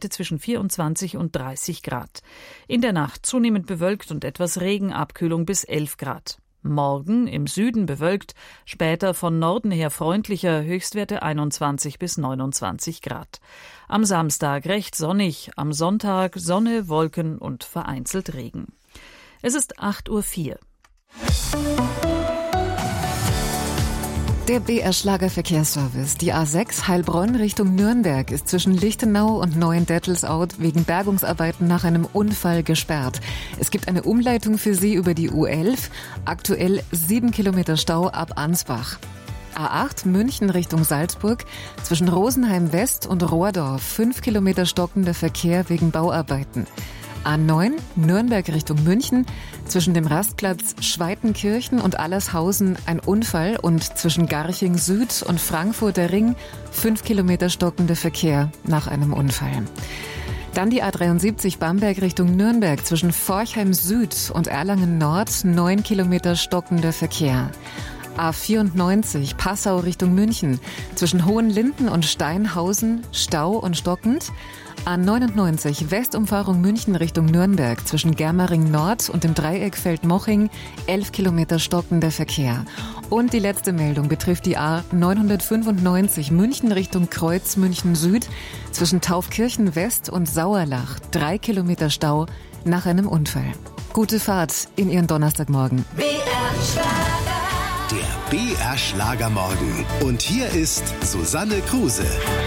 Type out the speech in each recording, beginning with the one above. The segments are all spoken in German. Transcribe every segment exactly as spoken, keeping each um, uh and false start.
Breite zwischen vierundzwanzig und dreißig Grad. In der Nacht zunehmend bewölkt und etwas Regen, Abkühlung bis elf Grad. Morgen im Süden bewölkt, später von Norden her freundlicher, Höchstwerte einundzwanzig bis neunundzwanzig Grad. Am Samstag recht sonnig, am Sonntag Sonne, Wolken und vereinzelt Regen. Es ist acht Uhr vier. Der B R Schlagerverkehrsservice. Die A sechs Heilbronn Richtung Nürnberg ist zwischen Lichtenau und Neuendettelsau wegen Bergungsarbeiten nach einem Unfall gesperrt. Es gibt eine Umleitung für Sie über die U elf. Aktuell sieben Kilometer Stau ab Ansbach. A acht München Richtung Salzburg. Zwischen Rosenheim West und Rohrdorf fünf Kilometer stockender Verkehr wegen Bauarbeiten. A neun Nürnberg Richtung München. Zwischen dem Rastplatz Schweitenkirchen und Allershausen ein Unfall und zwischen Garching Süd und Frankfurter Ring fünf Kilometer stockender Verkehr nach einem Unfall. Dann die A dreiundsiebzig Bamberg Richtung Nürnberg zwischen Forchheim Süd und Erlangen Nord neun Kilometer stockender Verkehr. A vierundneunzig Passau Richtung München zwischen Hohenlinden und Steinhausen Stau und stockend. A neunundneunzig Westumfahrung München Richtung Nürnberg zwischen Germering Nord und dem Dreieck Feldmoching elf Kilometer stockender Verkehr. Und die letzte Meldung betrifft die A neunhundertfünfundneunzig München Richtung Kreuz München Süd zwischen Taufkirchen West und Sauerlach drei Kilometer Stau nach einem Unfall. Gute Fahrt in Ihren Donnerstagmorgen. B R Schlager. Der B R Schlagermorgen. Und hier ist Susanne Kruse.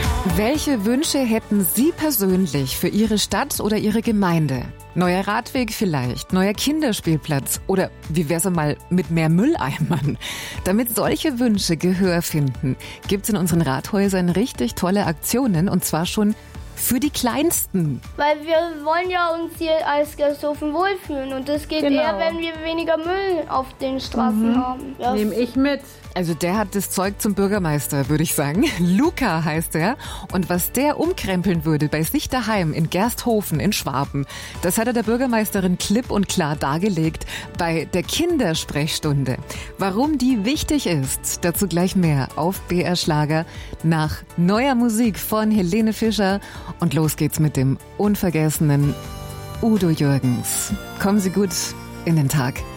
Welche Wünsche hätten Sie persönlich für Ihre Stadt oder Ihre Gemeinde? Neuer Radweg vielleicht, neuer Kinderspielplatz oder wie wär's mal mit mehr Mülleimern? Damit solche Wünsche Gehör finden, gibt's in unseren Rathäusern richtig tolle Aktionen und zwar schon für die Kleinsten. Weil wir wollen ja uns hier als Gersthofen wohlfühlen und das geht genau. eher, wenn wir weniger Müll auf den Straßen mhm. haben. Ja. Nehme ich mit. Also der hat das Zeug zum Bürgermeister, würde ich sagen. Luca heißt er. Und was der umkrempeln würde bei sich daheim in Gersthofen in Schwaben, das hat er der Bürgermeisterin klipp und klar dargelegt bei der Kindersprechstunde. Warum die wichtig ist, dazu gleich mehr auf B R Schlager nach neuer Musik von Helene Fischer. Und los geht's mit dem unvergessenen Udo Jürgens. Kommen Sie gut in den Tag.